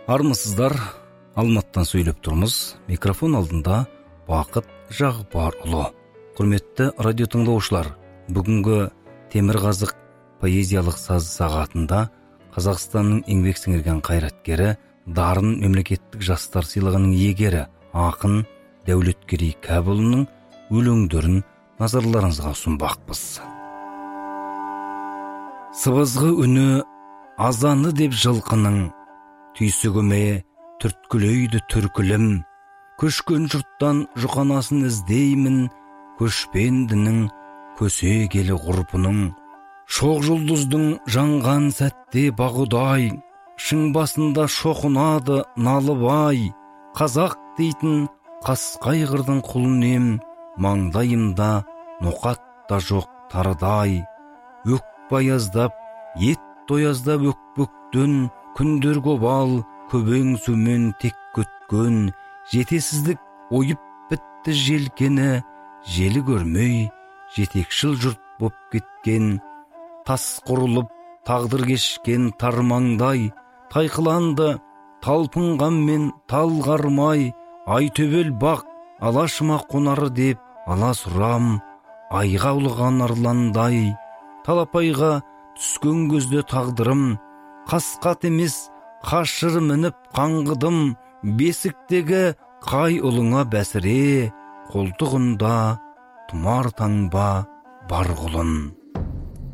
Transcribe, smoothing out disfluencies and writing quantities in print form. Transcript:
Армысыздар, Алматтан сөйлеп тұрмыз. Микрофон алдында Бақыт Жағбарұлы. Құрметті радио тыңдаушылар, бүгінгі Темірқазық поэзиялық саз сағатында Қазақстанның еңбек сіңірген қайраткері, дарын мемлекеттік жастар сыйлығының иегері ақын Дәулеткерей Кәпұлының өлеңдерін назарларыңызға ұсынбақпыз. Сыбызғы үні азаны деп жылқының, түйсігіме түрткілейді түркілім. Көшкен жұрттан жұқанасын іздеймін, көшпендінің көсегелі ғұрпының. Шоқ жұлдыздың жанған сәтте бағудай, шың басында шоқынады налыбай. Қазақ дейтін қасқайғырдың құлынем, маңдайымда ноқатта жоқ тарыдай. Өкпай аздап, ет тояздап өкпөктен, күндер көбал, көбең сумен тек көткен. Жетесіздік ойып бітті желкені, желі көрмей, жетекшіл жұрт боп кеткен. Тас құрылып, тағдыр кешкен тармаңдай, тайқыланды, талпынғанмен талғармай. Ай төбел бақ, алашыма қонары деп, аласұрам, айға ұлыған арландай. Талапайға түскен көзде тағдырым, қасқат емес, қашыр мініп қаңғыдым. Бесіктегі қай ұлыңа бәсіре, қолтығында тұмар таңба бар құлын.